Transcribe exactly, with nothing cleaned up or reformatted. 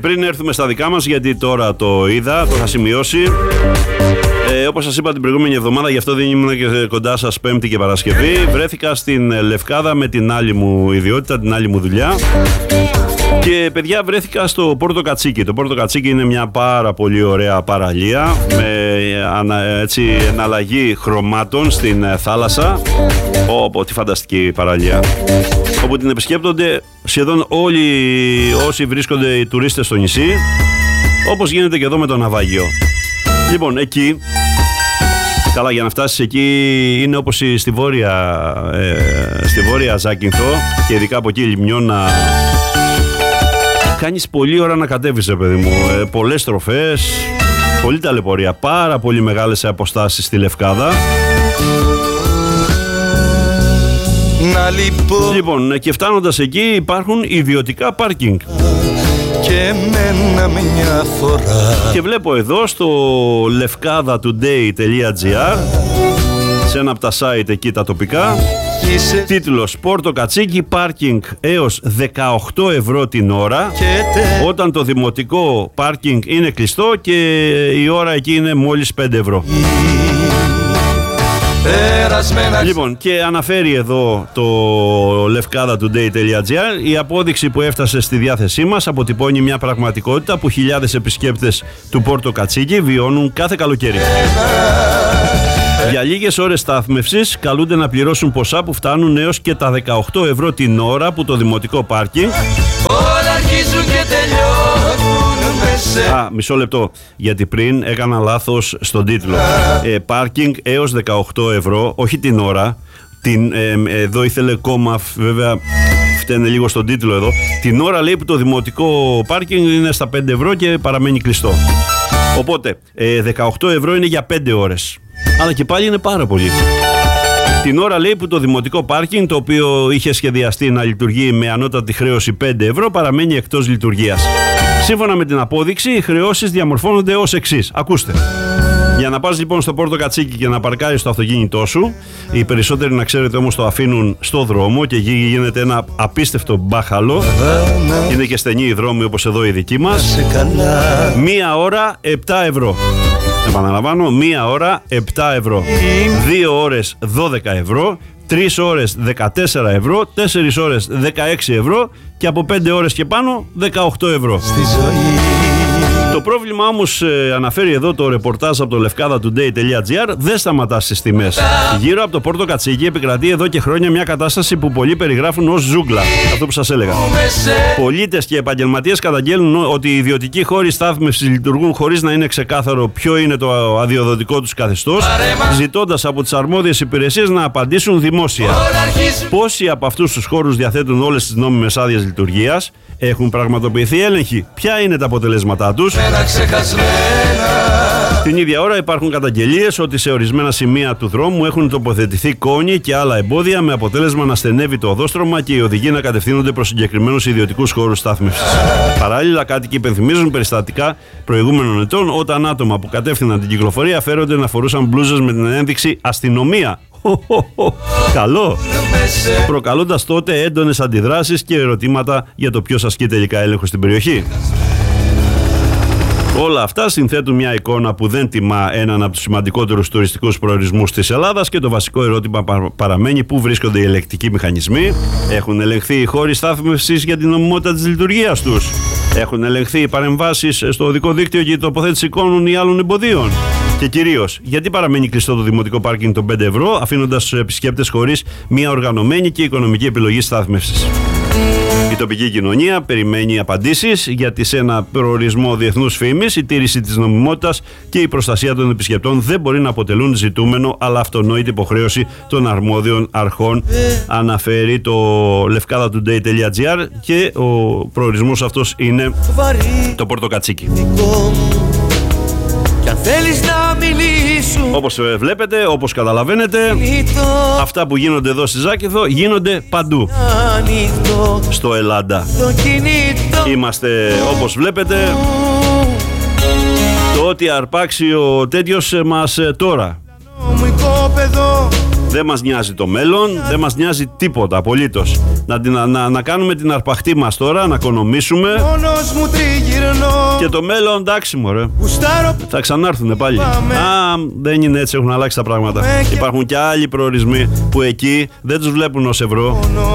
πριν έρθουμε στα δικά μας, γιατί τώρα το είδα, το είχα σημειώσει. Ε, όπως σας είπα την προηγούμενη εβδομάδα, γι' αυτό δεν ήμουν και κοντά σας Πέμπτη και Παρασκευή. Βρέθηκα στην Λευκάδα με την άλλη μου ιδιότητα, την άλλη μου δουλειά. Και παιδιά, βρέθηκα στο Πόρτο Κατσίκι. Το Πόρτο Κατσίκι είναι μια πάρα πολύ ωραία παραλία με έτσι, εναλλαγή χρωμάτων στην θάλασσα. Ω, τι φανταστική παραλία. Όπου την επισκέπτονται σχεδόν όλοι όσοι βρίσκονται οι τουρίστες στο νησί, όπως γίνεται και εδώ με το ναυάγιο. Λοιπόν, εκεί, καλά, για να φτάσεις εκεί είναι όπως στη βόρεια, ε, στη βόρεια Ζάκυνθο και ειδικά από εκεί Λιμνιώνα. Κάνεις πολλή ώρα να κατέβεις, παιδί μου. Ε, πολλές στροφές, πολλή ταλαιπωρία, πάρα πολύ μεγάλες αποστάσεις στη Λευκάδα. Να λοιπόν. λοιπόν, και φτάνοντας εκεί υπάρχουν ιδιωτικά πάρκινγκ. Και μένα μια φορά. Και βλέπω εδώ στο λευκάδα today τελεία gr, σε ένα από τα site εκεί τα τοπικά, είσαι... τίτλος Πόρτο Κατσίκι, πάρκινγκ έως δεκαοκτώ ευρώ την ώρα, τε... όταν το δημοτικό πάρκινγκ είναι κλειστό και η ώρα εκεί είναι μόλις πέντε ευρώ. Περασμένα... Λοιπόν, και αναφέρει εδώ το λευκάδα today τελεία gr, η απόδειξη που έφτασε στη διάθεσή μας αποτυπώνει μια πραγματικότητα που χιλιάδες επισκέπτες του Πόρτο Κατσίκι βιώνουν κάθε καλοκαίρι. Για λίγες ώρες στάθμευσης καλούνται να πληρώσουν ποσά που φτάνουν έως και τα δεκαοκτώ ευρώ την ώρα που το δημοτικό πάρκινγκ. Όλα αρχίζουν και τελειώνουν μέσα. Α, μισό λεπτό, γιατί πριν έκανα λάθος στον τίτλο. Ε, πάρκινγκ έως δεκαοκτώ ευρώ, όχι την ώρα. Την, ε, εδώ ήθελε κόμμα, βέβαια φταίνε λίγο στον τίτλο εδώ. Την ώρα λέει που το δημοτικό πάρκινγκ είναι στα πέντε ευρώ και παραμένει κλειστό. Οπότε ε, δεκαοκτώ ευρώ είναι για πέντε ώρες. Αλλά και πάλι είναι πάρα πολύ. Την ώρα λέει που το δημοτικό πάρκινγκ, το οποίο είχε σχεδιαστεί να λειτουργεί με ανώτατη χρέωση πέντε ευρώ, παραμένει εκτός λειτουργίας. Σύμφωνα με την απόδειξη, οι χρεώσεις διαμορφώνονται ως εξής. Ακούστε. Για να πας λοιπόν στο Πόρτο Κατσίκι και να παρκάρεις το αυτοκίνητό σου, οι περισσότεροι να ξέρετε όμως το αφήνουν στο δρόμο και εκεί γίνεται ένα απίστευτο μπάχαλο. Είναι και στενοί οι δρόμοι όπως εδώ οι δικοί μας. Μία ώρα επτά ευρώ. Επαναλαμβάνω, μία ώρα επτά ευρώ. Δύο ώρες δώδεκα ευρώ. Τρεις ώρες δεκατέσσερα ευρώ. Τέσσερις ώρες δεκαέξι ευρώ. Και από πέντε ώρες και πάνω δεκαοκτώ ευρώ. Στη ζωή. Το πρόβλημα όμως, ε, αναφέρει εδώ το ρεπορτάζ από το λευκάδα today τελεία gr, δεν σταματά στις τιμές. Γύρω από το Πόρτο Κατσίκι επικρατεί εδώ και χρόνια μια κατάσταση που πολλοί περιγράφουν ως ζούγκλα. Αυτό που σας έλεγα. Πολίτες και επαγγελματίες καταγγέλνουν ότι οι ιδιωτικοί χώροι στάθμευσης λειτουργούν χωρίς να είναι ξεκάθαρο ποιο είναι το αδειοδοτικό τους καθεστώς, ζητώντας από τις αρμόδιες υπηρεσίες να απαντήσουν δημόσια. Πόσοι από αυτούς τους χώρους διαθέτουν όλες τις νόμιμες άδειες λειτουργίας, έχουν πραγματοποιηθεί έλεγχοι, ποια είναι τα αποτελέσματά τους. Την ίδια ώρα υπάρχουν καταγγελίες ότι σε ορισμένα σημεία του δρόμου έχουν τοποθετηθεί κόνοι και άλλα εμπόδια, με αποτέλεσμα να στενεύει το οδόστρωμα και οι οδηγοί να κατευθύνονται προς συγκεκριμένους ιδιωτικούς χώρους στάθμευσης. Παράλληλα, κάτοικοι υπενθυμίζουν περιστατικά προηγούμενων ετών όταν άτομα που κατεύθυναν την κυκλοφορία φέρονται να φορούσαν μπλούζες με την ένδειξη αστυνομία. Καλό! Προκαλώντας τότε έντονες αντιδράσεις και ερωτήματα για το ποιος ασκεί τελικά έλεγχο στην περιοχή. Όλα αυτά συνθέτουν μια εικόνα που δεν τιμά έναν από τους σημαντικότερους τουριστικούς προορισμούς της Ελλάδας και το βασικό ερώτημα παραμένει: πού βρίσκονται οι ελεγκτικοί μηχανισμοί? Έχουν ελεγχθεί οι χώροι στάθμευσης για την νομιμότητα της λειτουργίας τους? Έχουν ελεγχθεί οι παρεμβάσεις στο οδικό δίκτυο και η τοποθέτηση εικόνων ή άλλων εμποδίων? Και κυρίως, γιατί παραμένει κλειστό το δημοτικό πάρκινγκ των πέντε ευρώ, αφήνοντας τους επισκέπτες χωρίς μια οργανωμένη και οικονομική επιλογή στάθμευσης? Η τοπική κοινωνία περιμένει απαντήσεις, γιατί σε ένα προορισμό διεθνούς φήμης η τήρηση της νομιμότητας και η προστασία των επισκεπτών δεν μπορεί να αποτελούν ζητούμενο, αλλά αυτονόητη υποχρέωση των αρμόδιων αρχών, αναφέρει το λευκάδα today τελεία gr, και ο προορισμός αυτός είναι το Πόρτο Κατσίκι. Όπως βλέπετε, όπως καταλαβαίνετε, αυτά που γίνονται εδώ στη Ζάκυνθο γίνονται παντού στο Ελλάδα. Είμαστε, όπως βλέπετε, το ότι αρπάξει ο τέτοιος μας τώρα. Δεν μας νοιάζει το μέλλον, δεν μας νοιάζει τίποτα απολύτως. Να, να, να, να κάνουμε την αρπαχτή μας τώρα, να οικονομήσουμε. Και το μέλλον, εντάξει μωρέ, θα ξανάρθουνε πάλι. Α, δεν είναι έτσι, έχουν αλλάξει τα πράγματα. Υπάρχουν και άλλοι προορισμοί που εκεί δεν τους βλέπουν ως ευρώ.